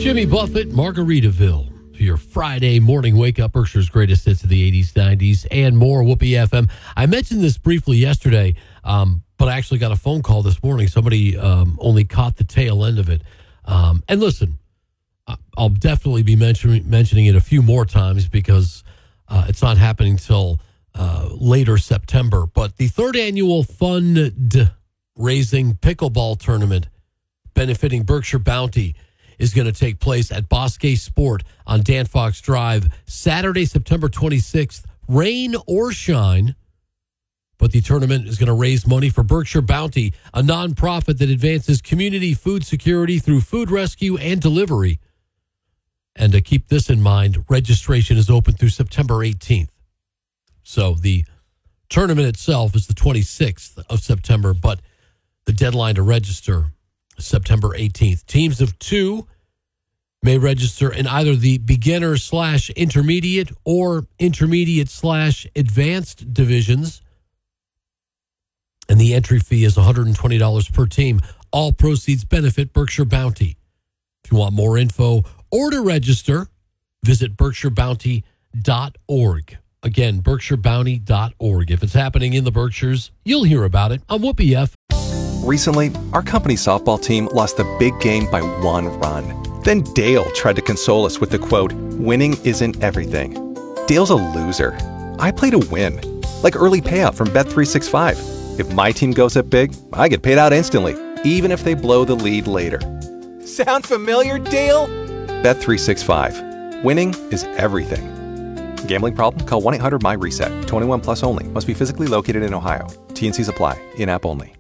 Jimmy Buffett, Margaritaville, for your Friday morning wake-up, Berkshire's greatest hits of the 80s, 90s, and more, Whoopee FM. I mentioned this briefly yesterday, but I actually got a phone call this morning. Somebody only caught the tail end of it. And listen, I'll definitely be mentioning it a few more times because it's not happening until later September. But the third annual fund-raising pickleball tournament benefiting Berkshire Bounty is going to take place at Bosque Sport on Danfox Drive Saturday, September 26th, rain or shine. But the tournament is going to raise money for Berkshire Bounty, a nonprofit that advances community food security through food rescue and delivery. And to keep this in mind, registration is open through September 18th. So the tournament itself is the 26th of September, but the deadline to register September 18th. Teams of 2 may register in either the beginner/intermediate or intermediate/advanced divisions. And the entry fee is $120 per team. All proceeds benefit Berkshire Bounty. If you want more info or to register, visit berkshirebounty.org. Again, berkshirebounty.org. If it's happening in the Berkshires, you'll hear about it on Whoopee FM. Recently, our company softball team lost a big game by 1 run. Then Dale tried to console us with the quote, "Winning isn't everything." Dale's a loser. I play to win, like early payout from Bet365. If my team goes up big, I get paid out instantly, even if they blow the lead later. Sound familiar, Dale? Bet365. Winning is everything. Gambling problem? Call 1-800-MY-RESET. 21 plus only. Must be physically located in Ohio. T&Cs apply. In-app only.